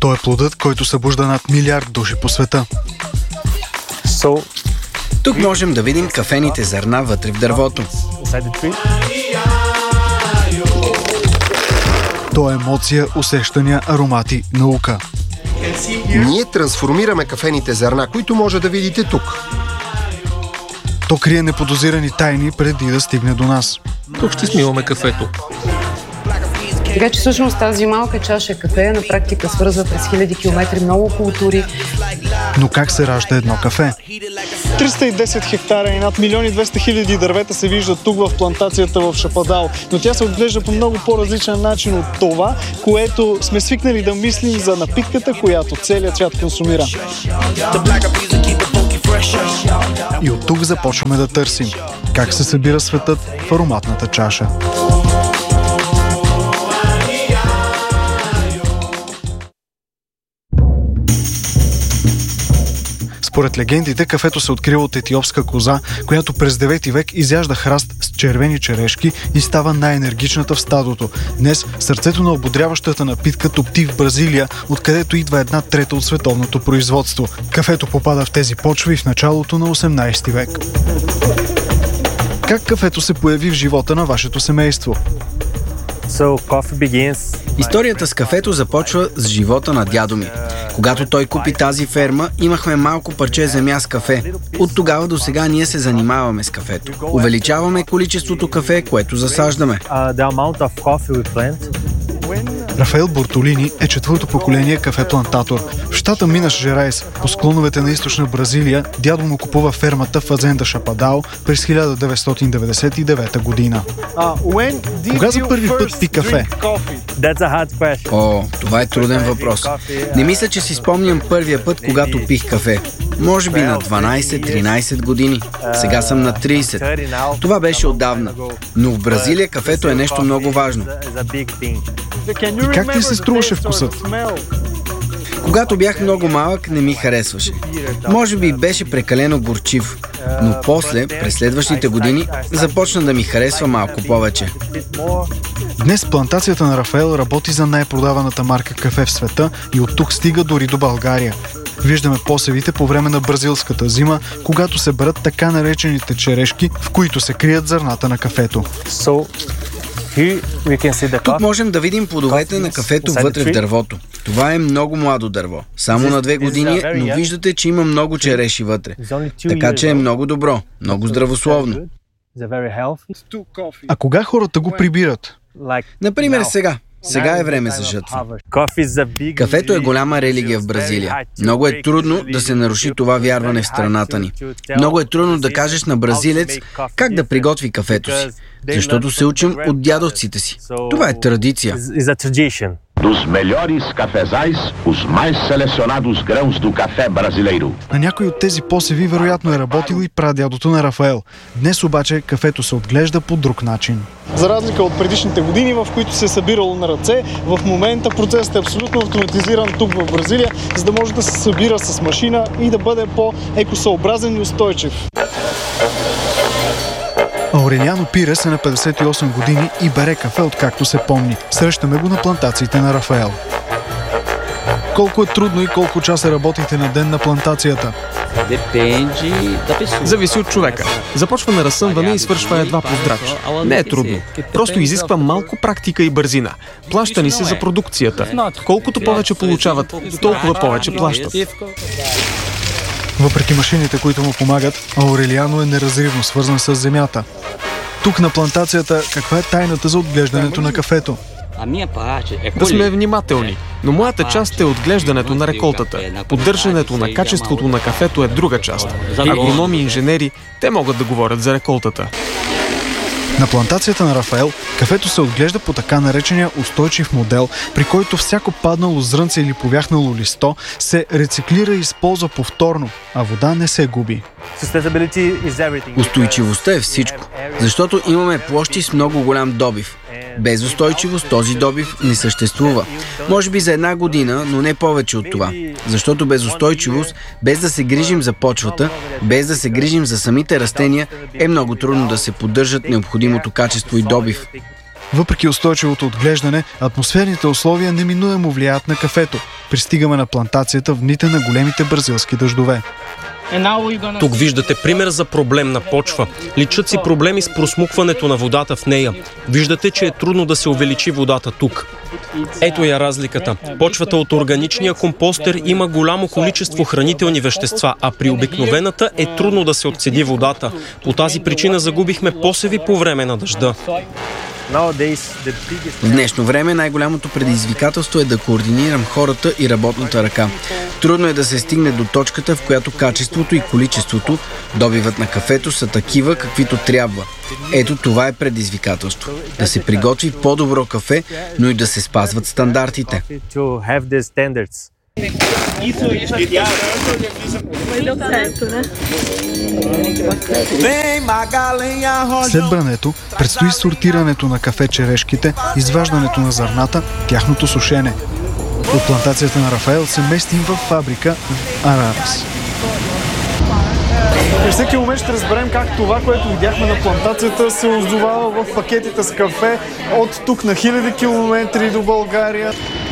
Той е плодът, който събужда над милиард души по света. Тук можем да видим кафените зърна вътре в дървото. То е емоция, усещания, аромати, наука. Ние трансформираме кафените зърна, които може да видите тук. То крие неподозирани тайни преди да стигне до нас. Тук ще смиваме кафето. Така че всъщност тази малка чаша кафе на практика свързва през хиляди километри много култури. Но как се ражда едно кафе? 310 хектара и над 1 200 000 дървета се виждат тук в плантацията в Шападал. Но тя се отглежда по много по-различен начин от това, което сме свикнали да мислим за напитката, която целият свят консумира. И от тук започваме да търсим как се събира светът в ароматната чаша. Според легендите, кафето се открива от етиопска коза, която през 9 век изяжда храст с червени черешки и става най-енергичната в стадото. Днес сърцето на ободряващата напитка топти в Бразилия, откъдето идва 1/3 от световното производство. Кафето попада в тези почви в началото на 18 век. Как кафето се появи в живота на вашето семейство? Историята с кафето започва с живота на дядо ми. Когато той купи тази ферма, имахме малко парче земя с кафе. От тогава до сега ние се занимаваме с кафето. Увеличаваме количеството кафе, което засаждаме. Рафаел Бортолини е четвърто поколение кафе-плантатор. В щата Минас Жерайс, по склоновете на източна Бразилия, дядо му купува фермата Фазенда Шападао през 1999 година. Кога за първи път пи кафе? О, това е труден въпрос. Не мисля, че си спомням първия път, когато пих кафе. Може би на 12-13 години. Сега съм на 30. Това беше отдавна. Но в Бразилия кафето е нещо много важно. И как ти се струваше вкусът? Когато бях много малък, не ми харесваше. Може би беше прекалено горчив. Но после, през следващите години, започна да ми харесва малко повече. Днес плантацията на Рафаел работи за най-продаваната марка кафе в света и от тук стига дори до България. Виждаме посевите по време на бразилската зима, когато се берат така наречените черешки, в които се крият зърната на кафето. Тук можем да видим плодовете на кафето вътре в дървото. Това е много младо дърво. Само на 2 години, но виждате, че има много череши вътре. Така че е много добро, много здравословно. А кога хората го прибират? Например сега. Сега е време за жатва. Кафето е голяма религия в Бразилия. Много е трудно да се наруши това вярване в страната ни. Много е трудно да кажеш на бразилец как да приготви кафето си, защото се учим от дядовците си. Това е традиция. Dos melhores cafezais, os mais selecionados grãos do café brasileiro. На някой от тези посеви вероятно е работил и прадядото на Рафаел. Днес обаче кафето се отглежда по друг начин. За разлика от предишните години, в които се е събирало на ръце, в момента процесът е абсолютно автоматизиран тук в Бразилия, за да може да се събира с машина и да бъде по-екосъобразен и устойчив. Аурелиано Пирес е на 58 години и бере кафе откакто се помни. Срещаме го на плантациите на Рафаел. Колко е трудно и колко часа работите на ден на плантацията? Зависи от човека. Започва на разсъмване и свършва едва по здрач. Не е трудно. Просто изисква малко практика и бързина. Плаща ни се за продукцията. Колкото повече получават, толкова повече плащат. Въпреки машините, които му помагат, Аурелиано е неразривно свързан с земята. Тук на плантацията, каква е тайната за отглеждането на кафето? Да сме внимателни, но моята част е отглеждането на реколтата. Поддържането на качеството на кафето е друга част. Агрономи и инженери, те могат да говорят за реколтата. На плантацията на Рафаел кафето се отглежда по така наречения устойчив модел, при който всяко паднало зрънце или повяхнало листо се рециклира и използва повторно, а вода не се губи. Устойчивостта е всичко, защото имаме площи с много голям добив. Без устойчивост този добив не съществува. Може би за 1 година, но не повече от това. Защото без устойчивост, без да се грижим за почвата, без да се грижим за самите растения, е много трудно да се поддържат необходимото качество и добив. Въпреки устойчивото отглеждане, атмосферните условия неминуемо влияят на кафето. Пристигаме на плантацията в дните на големите бразилски дъждове. Тук виждате пример за проблемна почва. Личат си проблеми с просмукването на водата в нея. Виждате, че е трудно да се увеличи водата тук. Ето я разликата. Почвата от органичния компостер има голямо количество хранителни вещества, а при обикновената е трудно да се отцеди водата. По тази причина загубихме посеви по време на дъжда. В днешно време най-голямото предизвикателство е да координирам хората и работната ръка. Трудно е да се стигне до точката, в която качеството и количеството, добивът на кафето са такива, каквито трябва. Ето това е предизвикателство. Да се приготви по-добро кафе, но и да се спазват стандартите. След брането предстои сортирането на кафе черешките, изваждането на зърната, тяхното сушене. От плантацията на Рафаел се местим в фабрика в Арарас. И всеки момент ще разберем как това, което видяхме на плантацията, се озовава в пакетите с кафе от тук на хиляди километри до България.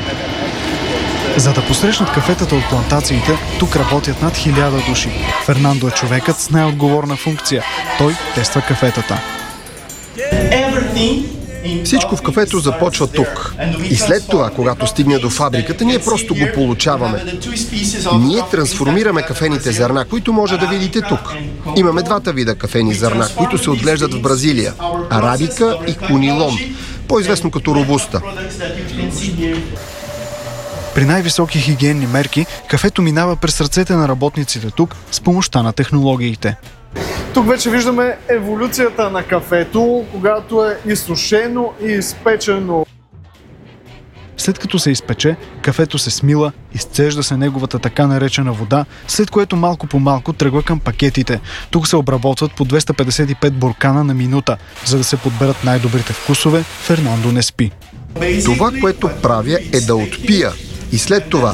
За да посрещнат кафетата от плантациите, тук работят над 1000 души. Фернандо е човекът с най-отговорна функция. Той тества кафетата. Всичко в кафето започва тук. И след това, когато стигне до фабриката, ние просто го получаваме. Ние трансформираме кафените зърна, които може да видите тук. Имаме двата вида кафени зърна, които се отглеждат в Бразилия. Арабика и Кунилон, по-известно като робуста. При най-високи хигиенни мерки, кафето минава през ръцете на работниците тук с помощта на технологиите. Тук вече виждаме еволюцията на кафето, когато е изсушено и изпечено. След като се изпече, кафето се смила, изцежда се неговата така наречена вода, след което малко по малко тръгва към пакетите. Тук се обработват по 255 буркана на минута. За да се подберат най-добрите вкусове, Фернандо не спи. Това, което правя, е да отпия. И след това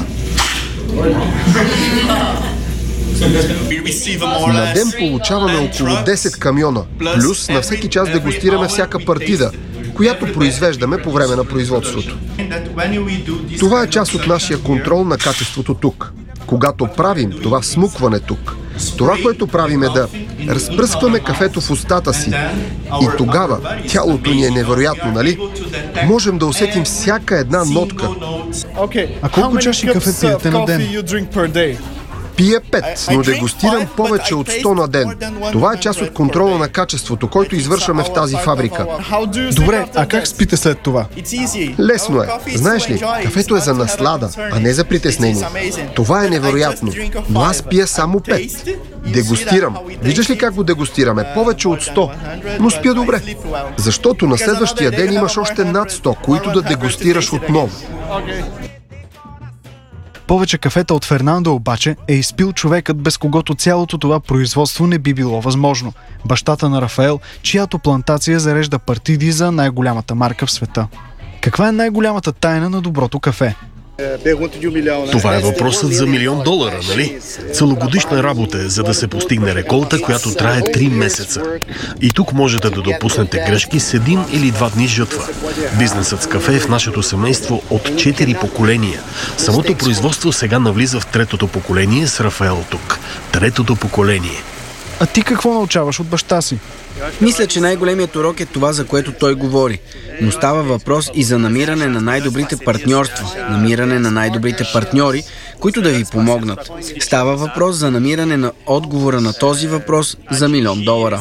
на ден получаваме около 10 камиона. Плюс на всеки час дегустираме всяка партида, която произвеждаме по време на производството. Това е част от нашия контрол на качеството тук. Когато правим това смукване тук, това, което правим е да разпръскваме кафето в устата си. И тогава тялото ни е невероятно, нали? Можем да усетим всяка една нотка. А колко чаши кафе пиете на ден? Пия 5, но дегустирам повече от 100 на ден. Това е част от контрола на качеството, който извършваме в тази фабрика. Добре, а как спите след това? Лесно е. Знаеш ли, кафето е за наслада, а не за притеснение. Това е невероятно. Но аз пия само 5. Дегустирам. Виждаш ли как го дегустираме? Повече от 100. Но спя добре. Защото на следващия ден имаш още над 100, които да дегустираш отново. Повече кафета от Фернандо обаче е изпил човекът, без когото цялото това производство не би било възможно. Бащата на Рафаел, чиято плантация зарежда партиди за най-голямата марка в света. Каква е най-голямата тайна на доброто кафе? Това е въпросът за $1 милион, нали? Целогодишна работа е, за да се постигне реколта, която трае 3 месеца. И тук можете да допуснете грешки с 1 или 2 дни жътва. Бизнесът с кафе е в нашето семейство от 4 поколения. Самото производство сега навлиза в 3-то поколение с Рафаел тук. 3-то поколение. А ти какво научаваш от баща си? Мисля, че най-големият урок е това, за което той говори. Но става въпрос и за намиране на най-добрите партньорства, намиране на най-добрите партньори, които да ви помогнат. Става въпрос за намиране на отговора на този въпрос за $1 милион.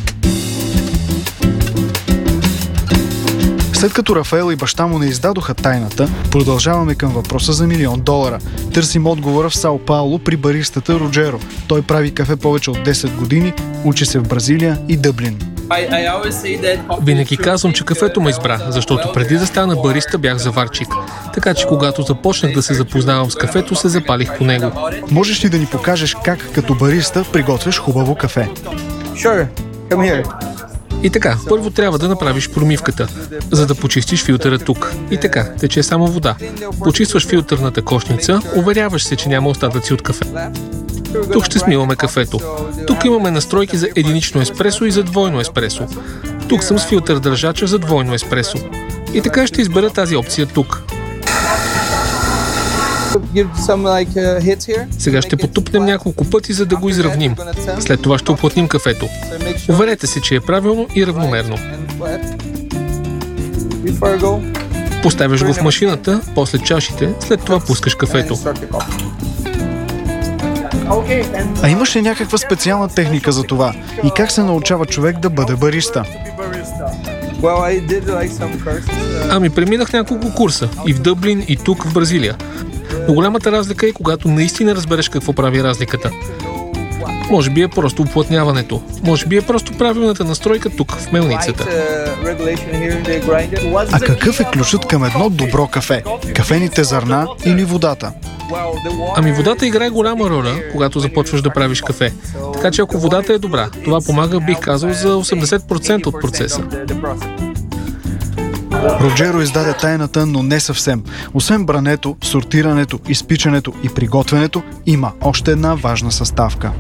След като Рафаел и баща му не издадоха тайната, продължаваме към въпроса за $1 милион. Търсим отговора в Сао Пауло при баристата Роджеро. Той прави кафе повече от 10 години, учи се в Бразилия и Дъблин. Винаги казвам, че кафето ме избра, защото преди да стана бариста бях заварчик. Така че когато започнах да се запознавам с кафето, се запалих по него. Можеш ли да ни покажеш как като бариста приготвяш хубаво кафе? И така, първо трябва да направиш промивката, за да почистиш филтъра тук. И така, тече само вода. Почистваш филтърната кошница, уверяваш се, че няма остатъци от кафе. Тук ще смиваме кафето. Тук имаме настройки за единично еспресо и за двойно еспресо. Тук съм с филтър държача за двойно еспресо. И така ще избера тази опция тук. Сега ще потупнем няколко пъти, за да го изравним. След това ще уплътним кафето. Уверете се, че е правилно и равномерно. Поставяш го в машината, после чашите, след това пускаш кафето. А имаш ли някаква специална техника за това? И как се научава човек да бъде бариста? Ами преминах няколко курса. И в Дъблин, и тук в Бразилия. Но голямата разлика е, когато наистина разбереш какво прави разликата. Може би е просто уплътняването. Може би е просто правилната настройка тук, в мелницата. А какъв е ключът към едно добро кафе? Кафените зърна или водата? Ами водата играе голяма роля, когато започваш да правиш кафе. Така че ако водата е добра, това помага, бих казал, за 80% от процеса. Роджеро издаде тайната, но не съвсем. Освен брането, сортирането, изпичането и приготвянето, има още една важна съставка.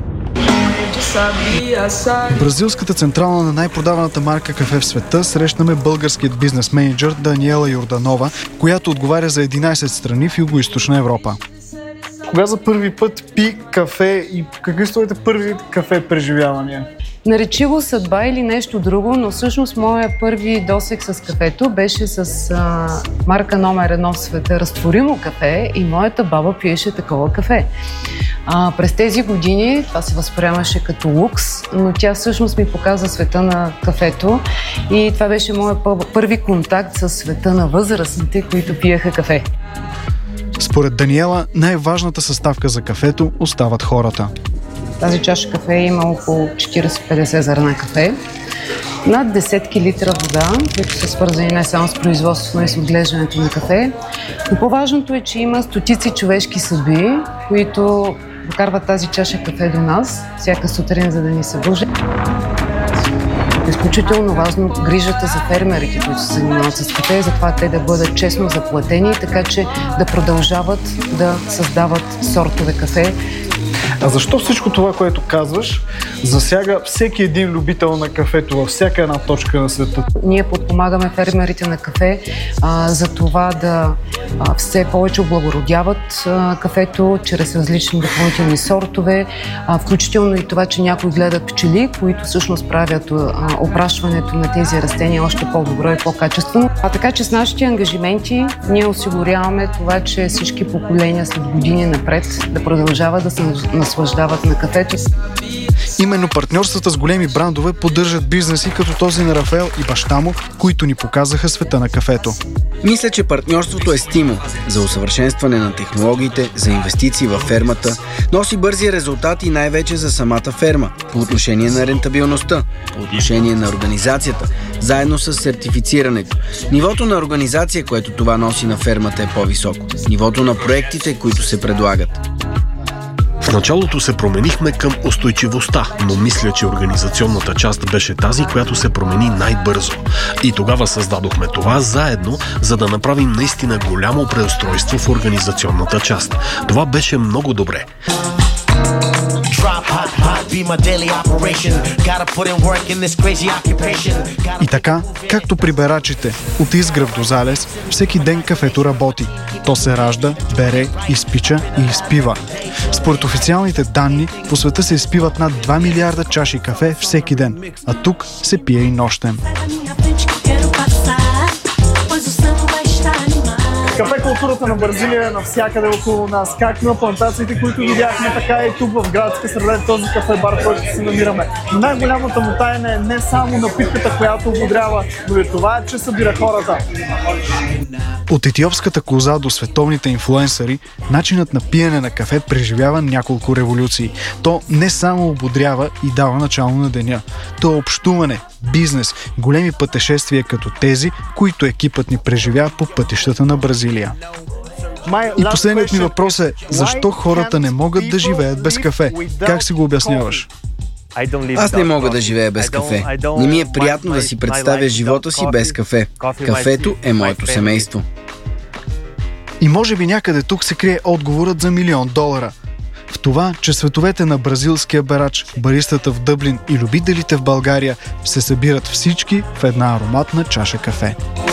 В бразилската централа на най-продаваната марка кафе в света срещнаме българският бизнес менеджер Даниела Йорданова, която отговаря за 11 страни в Югоизточна Европа. Кога за първи път пи кафе и какви са твоите първи кафе преживявания? Наречи го съдба или нещо друго, но всъщност моя първи досег с кафето беше с марка номер 1 в света разтворимо кафе и моята баба пиеше такова кафе. През тези години това се възприемаше като лукс, но тя всъщност ми показа света на кафето и това беше моят първи контакт с света на възрастните, които пиеха кафе. Според Даниела, най-важната съставка за кафето остават хората. Тази чаша кафе има около 40-50 зърна кафе, над десетки литра вода, които са свързани не само с производството, но и с отглеждането на кафе. Но по-важното е, че има стотици човешки съдби, които докарват тази чаша кафе до нас всяка сутрин, за да ни събужда. Изключително важно грижата за фермерите, които се занимават с кафе, затова те да бъдат честно заплатени, така че да продължават да създават сортове кафе. А защо всичко това, което казваш, засяга всеки един любител на кафето във всяка една точка на света? Ние подпомагаме фермерите на кафе за това да все повече облагородяват кафето чрез различни допълнителни сортове, включително и това, че някои гледат пчели, които всъщност правят опрашването на тези растения още по-добро и по-качествено. Така че с нашите ангажименти ние осигуряваме това, че всички поколения след години напред да продължават да се наслаждават на кафето. Именно партньорствата с големи брандове поддържат бизнеси като този на Рафаел и баща му, които ни показаха света на кафето. Мисля, че партньорството е стимул за усъвършенстване на технологиите, за инвестиции във фермата, носи бързи резултати най-вече за самата ферма, по отношение на рентабилността, по отношение на организацията, заедно с сертифицирането. Нивото на организация, което това носи на фермата, е по-високо. Нивото на проектите, които се предлагат. В началото се променихме към устойчивостта, но мисля, че организационната част беше тази, която се промени най-бързо. И тогава създадохме това заедно, за да направим наистина голямо преустройство в организационната част. Това беше много добре. И така, както при берачите, от изгрев до залез, всеки ден кафето работи. То се ражда, бере, изпича и изпива. Според официалните данни, по света се изпиват над 2 милиарда чаши кафе всеки ден, а тук се пие и нощем. Кафе културата на Бразилия е навсякъде около нас. Как на плантациите, които видяхме, така и тук в градска среда този кафе-бар, който се намираме. Най-голямата му тайна е не само напитката, която ободрява, но и това, че събира хората. От етиопската коза до световните инфлуенсъри, начинът на пиене на кафе преживява няколко революции. То не само ободрява и дава начало на деня. То е общуване, бизнес, големи пътешествия като тези, които екипът ни преживя по пътищата на Бразилия. И последният ми въпрос е, защо хората не могат да живеят без кафе? Как си го обясняваш? Аз не мога да живея без кафе. Не ми е приятно да си представя живота си без кафе. Кафето е моето семейство. И може би някъде тук се крие отговорът за $1 милион. в това, че световете на бразилския берач, баристата в Дъблин и любителите в България се събират всички в една ароматна чаша кафе.